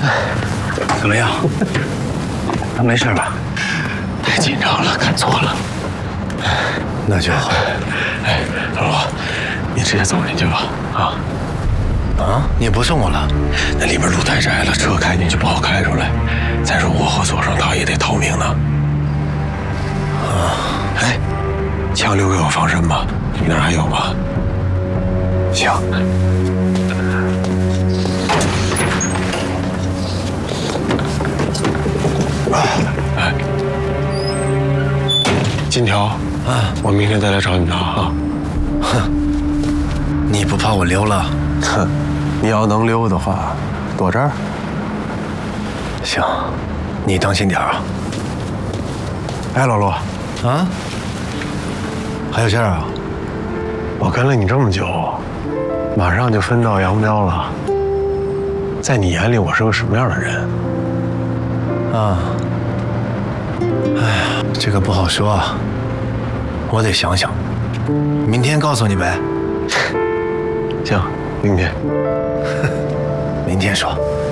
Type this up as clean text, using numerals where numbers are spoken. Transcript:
怎么样？他没事吧？ 太紧张了，看错了。 那就好。 哎，老罗，你直接走进去吧。 啊？你不送我了？ 那里边路太窄了，车开进去不好开出来。再说我和左上涛也得逃命呢。哎，枪留给我防身吧，你那儿还有吗？行。哎，金条我明天再来找你拿啊。 哼，你不怕我溜了？ 哼，你要能溜的话，躲这儿。 行，你当心点啊。 哎，老罗， 啊？还有事儿啊？ 我跟了你这么久，马上就分道扬镳了。在你眼里，我是个什么样的人？ 啊，哎呀，这个不好说啊，我得想想，明天告诉你呗。 行，明天。 明天说。